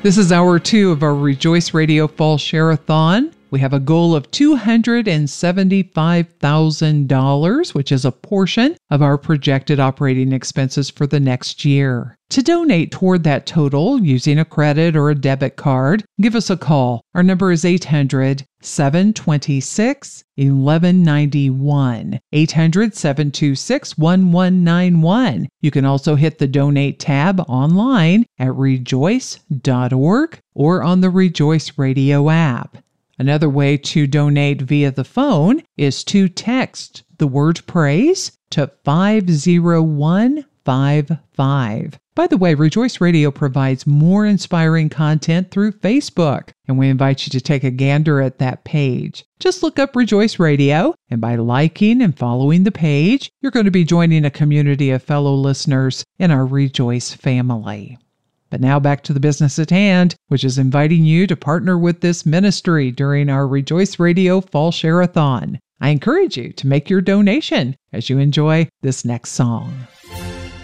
This is hour 2 of our Rejoice Radio Fall Share-a-thon. We have a goal of $275,000, which is a portion of our projected operating expenses for the next year. To donate toward that total using a credit or a debit card, give us a call. Our number is 800-726-1191, 800-726-1191. You can also hit the Donate tab online at rejoice.org or on the Rejoice Radio app. Another way to donate via the phone is to text the word praise to 50155. By the way, Rejoice Radio provides more inspiring content through Facebook, and we invite you to take a gander at that page. Just look up Rejoice Radio, and by liking and following the page, you're going to be joining a community of fellow listeners in our Rejoice family. But now back to the business at hand, which is inviting you to partner with this ministry during our Rejoice Radio Fall Share-a-thon. I encourage you to make your donation as you enjoy this next song.